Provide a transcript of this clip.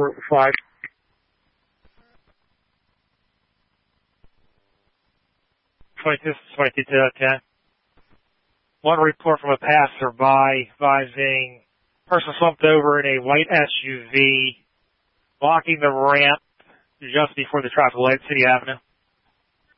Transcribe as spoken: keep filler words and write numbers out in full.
four five. twenty-two, twenty-two to ten. One report from a passerby advising person slumped over in a white S U V, blocking the ramp just before the traffic light, City Avenue.